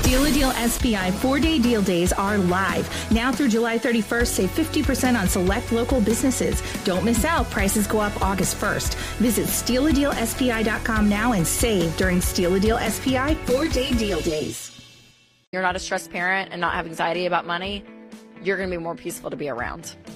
Steal a Deal SPI 4-day deal days are live. Now through July 31st, save 50% on select local businesses. Don't miss out. Prices go up August 1st. Visit StealADealSPI.com now and save during Steal a Deal SPI 4-day deal days. You're not a stressed parent and not have anxiety about money, you're going to be more peaceful to be around.